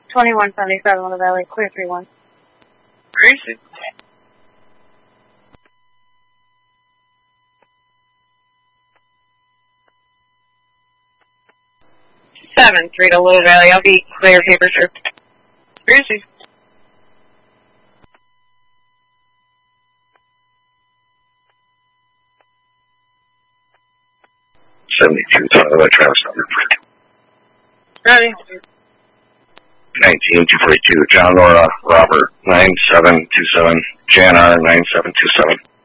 2177 on the Valley, clear 3-1. Gracie. 7-3 to Little Valley, I'll be clear, paper trip. Gracie. 72, Travis number. Ready. 19242, John Laura, Robert, 9727, Jan R, 9727.